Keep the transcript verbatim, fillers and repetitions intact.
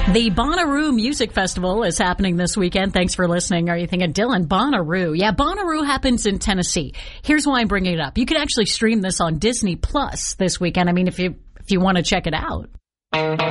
The Bonnaroo Music Festival is happening this weekend. Thanks for listening. Are you thinking, Dylan, Bonnaroo? Yeah, Bonnaroo happens in Tennessee. Here's why I'm bringing it up. You can actually stream this on Disney Plus this weekend. I mean, if you if you want to check it out.